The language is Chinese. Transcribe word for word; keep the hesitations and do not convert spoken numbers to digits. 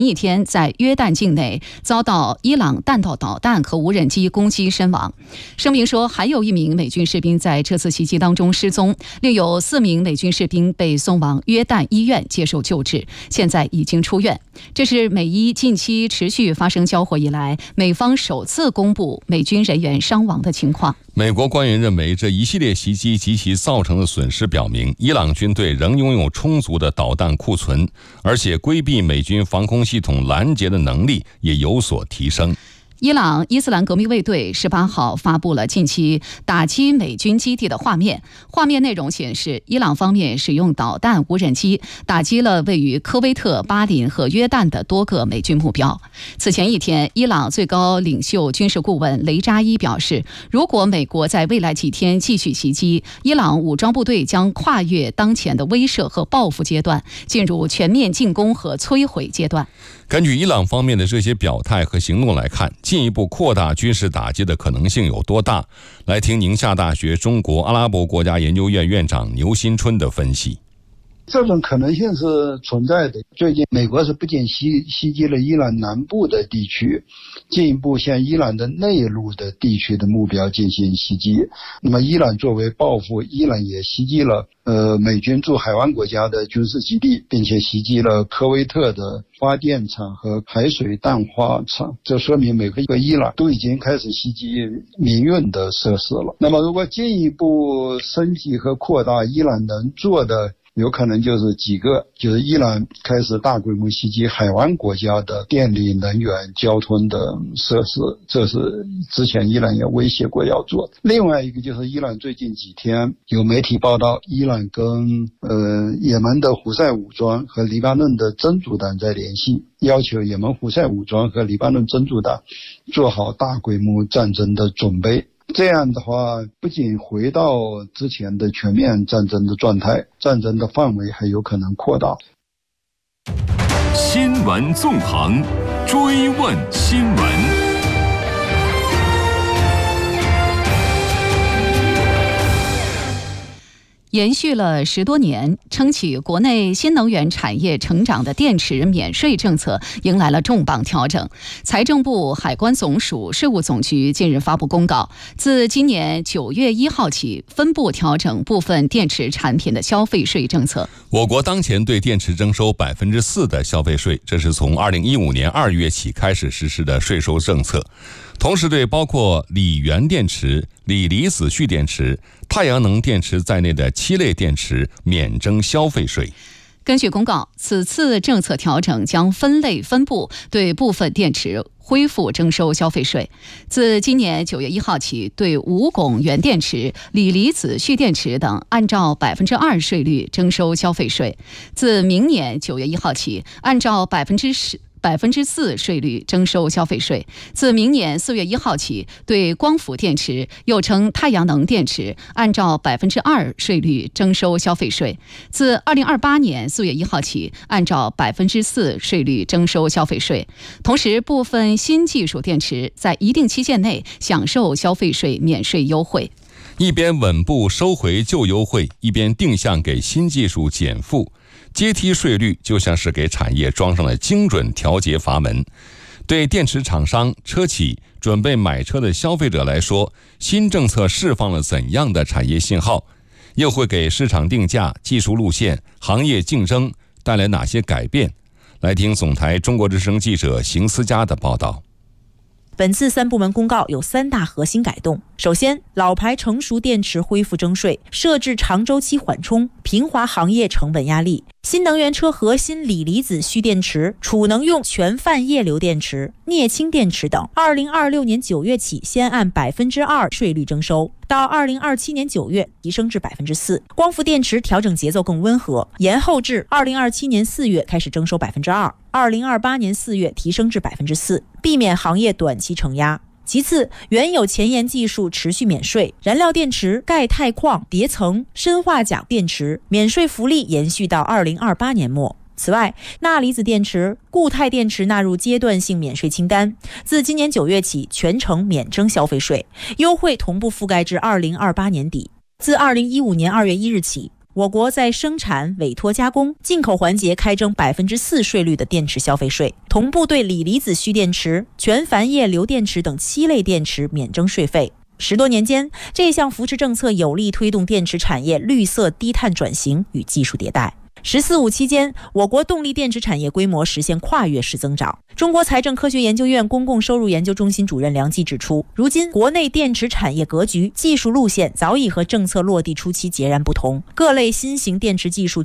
一天在约旦境内遭到伊朗弹道导弹和无人机攻击身亡。声明说，还有一名美军士兵在这次袭击当中失踪，另有四名美军士兵被送往约旦医院接受救治，现在已经出院。这是美伊近期持续发生交火以来，美方首次公布美军人员伤亡的情况。 美国官员认为，这一系列袭击及其造成的损失表明，伊朗军队仍拥有充足的导弹库存，而且规避美军防空系统拦截的能力也有所提升。 伊朗伊斯兰革命卫队十八号发布了近期打击美军基地的画面，画面内容显示，伊朗方面使用导弹无人机打击了位于科威特、巴林和约旦的多个美军目标。此前一天，伊朗最高领袖军事顾问雷扎伊表示，如果美国在未来几天继续袭击，伊朗武装部队将跨越当前的威慑和报复阶段，进入全面进攻和摧毁阶段。 根据伊朗方面的这些表态和行动来看，进一步扩大军事打击的可能性有多大？来听宁夏大学中国阿拉伯国家研究院院长牛新春的分析。 这种可能性是存在的。最近美国是不仅袭袭击了伊朗南部的地区，进一步向伊朗的内陆的地区的目标进行袭击。那么伊朗作为报复，伊朗也袭击了呃美军驻海湾国家的军事基地，并且袭击了科威特的发电厂和海水淡化厂。这说明美国和伊朗都已经开始袭击民用的设施了。那么如果进一步升级和扩大，伊朗能做的有可能就是几个，就是伊朗开始大规模袭击海湾国家的电力、能源、交通的设施，这是之前伊朗也威胁过要做的。另外一个就是伊朗最近几天有媒体报道，伊朗跟呃也门的胡塞武装和黎巴嫩的真主党在联系，要求也门胡塞武装和黎巴嫩真主党做好大规模战争的准备。这样的话，不仅回到之前的全面战争的状态，战争的范围还有可能扩大。 新闻纵横，追问新闻。 延续了十多年，撑起国内新能源产业成长的电池免税政策迎来了重磅调整。财政部、海关总署、税务总局近日发布公告，自今年九月一号起，分步调整部分电池产品的消费税政策。 我国当前对电池征收百分之四的消费税，这是从二零一五年二月起开始实施的税收政策。同时对包括锂源电池、锂离子蓄电池、太阳能电池在内的七类电池免征消费税。 根据公告，此次政策调整将分类分步对部分电池恢复征收消费税。自今年九月一号起，对无汞原电池、锂离子蓄电池等按照百分之二税率征收消费税。自明年九月一号起，按照百分之十。百分之四税率征收消费税。自明年四月一号起，对光伏电池又称太阳能电池，按照百分之二税率征收消费税。自二零二八年四月一号起，按照百分之四税率征收消费税。同时，部分新技术电池在一定期限内享受消费税免税优惠。 一边稳步收回旧优惠，一边定向给新技术减负。阶梯税率就像是给产业装上了精准调节阀门。对电池厂商、车企、准备买车的消费者来说，新政策释放了怎样的产业信号？又会给市场定价、技术路线、行业竞争带来哪些改变？来听总台中国之声记者邢思佳的报道。 本次三部门公告有三大核心改动。首先，老牌成熟电池恢复征税，设置长周期缓冲，平滑行业成本压力。新能源车核心锂离子蓄电池、储能用全泛液流电池、镍氢电池等，二零二六年九月起先按百分之二税率征收，到二零二七年九月提升至百分之四。光伏电池调整节奏更温和，延后至二零二七年四月开始征收百分之二，二零二八年四月提升至百分之四，避免行业短期承压。其次，原有前沿技术持续免税，燃料电池、钙钛矿、叠层、砷化钾电池免税福利延续到二零二八年末。此外，钠离子电池、固态电池纳入阶段性免税清单，自今年九月起全程免征消费税，优惠同步覆盖至二零二八年底。自二零一五年二月一日起， 我国在生产、委托加工、进口环节开征百分之四税率的电池消费税，同步对锂离子蓄电池、全钒叶硫电池等七类电池免征税费。十多年间，这项扶持政策有力推动电池产业绿色低碳转型与技术迭代。十四五期间，我国动力电池产业规模实现跨越式增长。中国财政科学研究院公共收入研究中心主任梁季指出，如今国内电池产业格局、技术路线早已和政策落地初期截然不同，各类新型电池技术